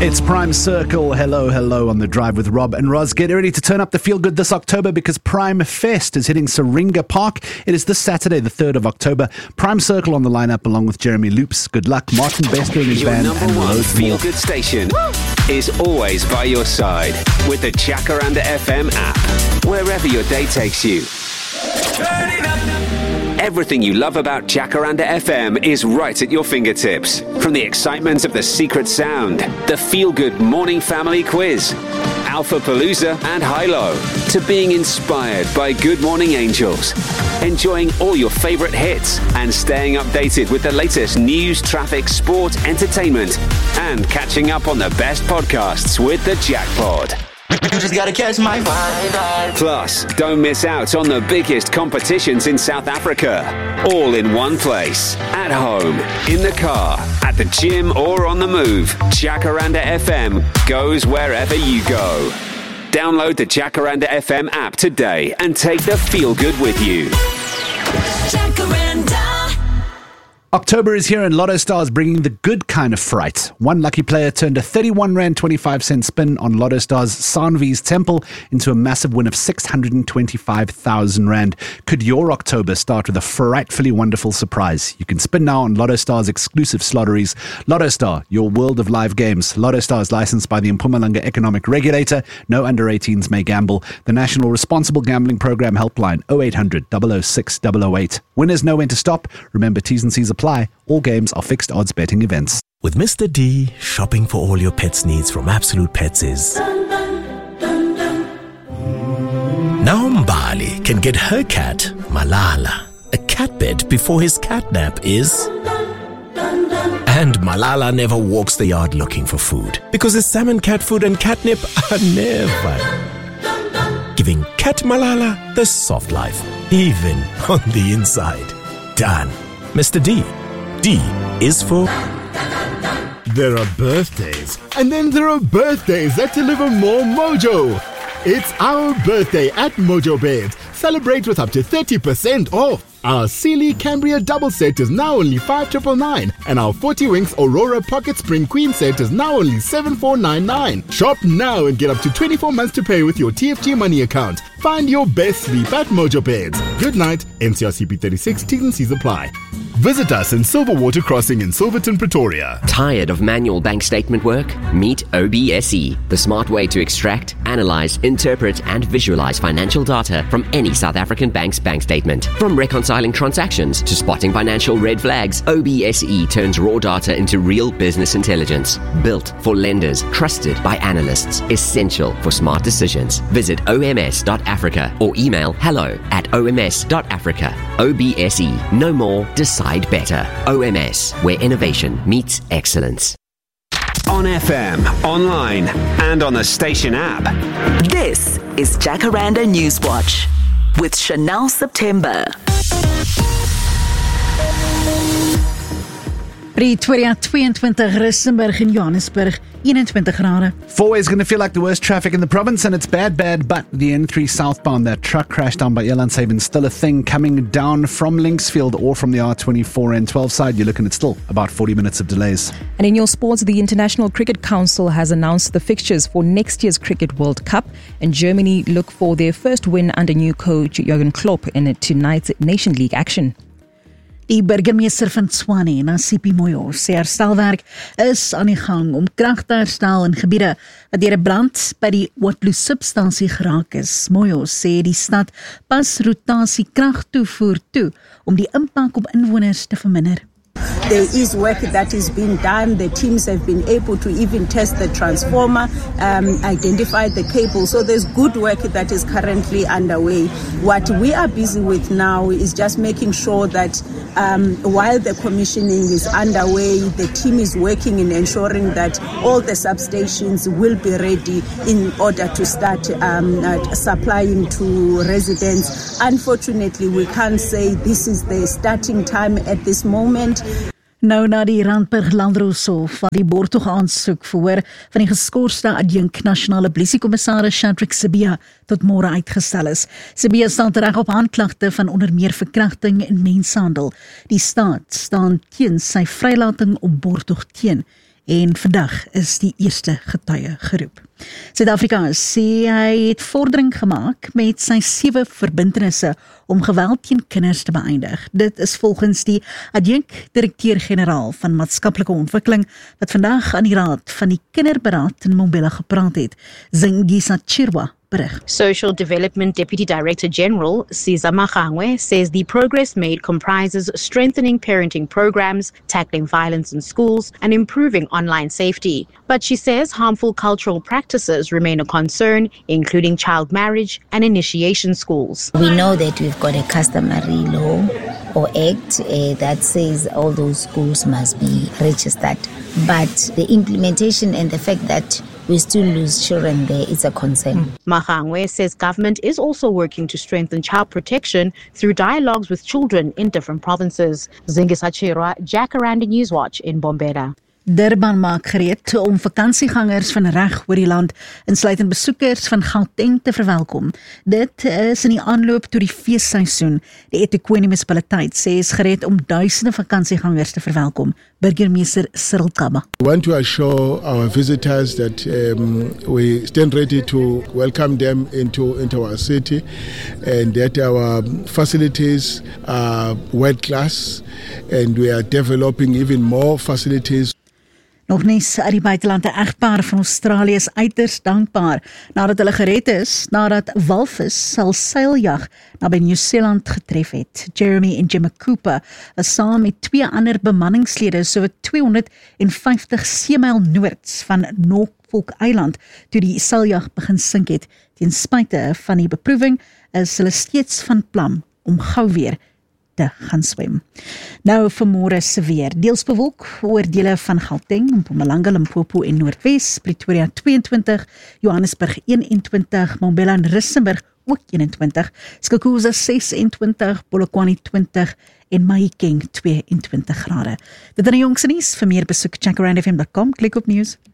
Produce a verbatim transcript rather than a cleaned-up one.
It's Prime Circle. Hello, hello on the drive with Rob and Roz. Get ready to turn up the feel good this October because Prime Fest is hitting Syringa Park. It is this Saturday, the third of October. Prime Circle on the lineup along with Jeremy Loops. Good luck, Martin Bester and his Your band, number and one loads feel more. good station is always by your side with the Jacaranda F M app. Wherever your day takes you. Turn it up. Everything you love about Jacaranda F M is right at your fingertips. From the excitement of the secret sound, the feel-good morning family quiz, Alpha Palooza and High-Low, to being inspired by Good Morning Angels, enjoying all your favorite hits and staying updated with the latest news, traffic, sport, entertainment, and catching up on the best podcasts with the Jackpod. You just gotta catch my vibe. Plus, don't miss out on the biggest competitions in South Africa. All in one place. At home, in the car, at the gym, or on the move. Jacaranda F M goes wherever you go. Download the Jacaranda F M app today and take the feel good with you. Jacaranda. October is here and Lotto Stars bringing the good kind of fright. One lucky player turned a thirty-one rand twenty-five cent spin on Lotto Stars Sanvi's Temple into a massive win of six hundred twenty-five thousand rand. Could your October start with a frightfully wonderful surprise? You can spin now on Lotto Stars exclusive slotteries. Lotto Star, your world of live games. Lotto Star is licensed by the Mpumalanga Economic Regulator. No under eighteens may gamble. The National Responsible Gambling Program helpline oh eight hundred, double oh six, double oh eight. Winners know when to stop. Remember, T's and C's apply. All games are fixed odds betting events. With Mister D, shopping for all your pets' needs from Absolute Pets is... Now Mbali can get her cat, Malala, a cat bed before his catnap is... And Malala never walks the yard looking for food because his salmon cat food and catnip are never. Giving Cat Malala the soft life, even on the inside. Done. Mister D. D is for... There are birthdays, and then there are birthdays that deliver more mojo. It's our birthday at Mojo Beds. Celebrate with up to thirty percent off. Our Sealy Cambria double set is now only five thousand nine hundred, and our forty Winks Aurora Pocket Spring Queen set is now only seven thousand four hundred ninety-nine. Shop now and get up to twenty-four months to pay with your T F G Money account. Find your best sleep at Mojo Beds. Good night. N C R C P thirty-six, T's and C's apply. Visit us in Silverwater Crossing in Silverton, Pretoria. Tired of manual bank statement work? Meet O B S E, the smart way to extract, analyze, interpret, and visualize financial data from any South African bank's bank statement. From reconciling transactions to spotting financial red flags, O B S E turns raw data into real business intelligence. Built for lenders, trusted by analysts, essential for smart decisions. Visit O M S dot Africa or email hello at O M S dot Africa. O B S E, no more, decide better. O M S, where innovation meets excellence. On F M, online, and on the station app. This is Jacaranda Newswatch with Chanel September. Pretoria tweeëntwintig, Rustenburg en Johannesburg eenentwintig grade. Four is going to feel like the worst traffic in the province, and it's bad, bad, but the N three southbound, that truck crashed down by Elandshaven, still a thing coming down from Linksfield or from the R twenty-four and twelve side. You're looking at still about forty minutes of delays. And in your sports, the International Cricket Council has announced the fixtures for next year's Cricket World Cup, and Germany look for their first win under new coach Jurgen Klopp in tonight's Nation League action. Die burgemeester van Tshwane, Nasipi Moyo, sê herstelwerk is aan die gang om krag te herstel in gebiede wat deur 'n brand by die Waterloo substasie geraak is. Moyo sê die stad pas rotasie kragtoevoer toe om die impak op inwoners te verminder. There is work that is being done. The teams have been able to even test the transformer, um, identify the cable. So there's good work that is currently underway. What we are busy with now is just making sure that um, while the commissioning is underway, the team is working in ensuring that all the substations will be ready in order to start um, uh, supplying to residents. Unfortunately, we can't say this is the starting time at this moment. Nou na die Randburg Landroshof wat die borgtog aansoek verhoor van die geskorste adjunk nasionale polisiekommissaris Shadrack Sibiya tot môre uitgestel is. Sibiya staan tereg op aanklagte van onder meer verkrachting en menshandel. Die staat staan teen sy vrylating op borgtog teen en vandag is die eerste getuie geroep. Suid-Afrika sê hy het vordering gemaak met sy sewe verbintenisse om geweld teen kinders te beëindig. Dit is volgens die adjunk-direkteur-generaal van maatskaplike ontwikkeling wat vandag aan die raad van die kinderberaad in Mbombela gepraat het. Zingisa Chirwa berig. Social Development Deputy Director General Siza Magangwe says the progress made comprises strengthening parenting programs, tackling violence in schools, and improving online safety. But she says harmful cultural practices remain a concern, including child marriage and initiation schools. We know that we've got a customary law or act uh, that says all those schools must be registered. But the implementation and the fact that we still lose children there is a concern. Magangwe says government is also working to strengthen child protection through dialogues with children in different provinces. Zingisa Chirwa, Jacaranda Newswatch in Mbombela. Durban maak gereed om vakansiegangers van reg oor die land, insluitend besoekers van Gauteng, te verwelkom. Dit is in die aanloop tot die feesseisoen. Die eThekwini munisipaliteit sê is gereed om duisende vakansiegangers te verwelkom. Burgemeester Cyril Kaba. We want to assure our visitors that um, we stand ready to welcome them into, into our city and that our facilities are world class and we are developing even more facilities. Nog nies uit die buiteland, 'n egpaar van Australië is uiters dankbaar nadat hulle gered is, nadat walvis sal seiljag naby Nieu-Seeland getref het. Jeremy en Gemma Cooper is saam met twee ander bemanningslede so wat tweehonderdvyftig seemyl noord van Norfolk Eiland toe die seiljag begin sink het. Ten spyte van die beproewing is hulle steeds van plan om gou weer te gaan swem. Nou vir môre se weer. Deels bewolk oor dele van Gauteng, Mpumalanga, Limpopo en Noordwes, Pretoria tweeëntwintig, Johannesburg eenentwintig, Mbombela en Rissenburg ook eenentwintig, Skukuza sesentwintig, Polokwane twintig en Mahikeng tweeëntwintig grade. Dit is die jongste nuus. Vir meer besoek jacaranda f m dot com, klik op nuus.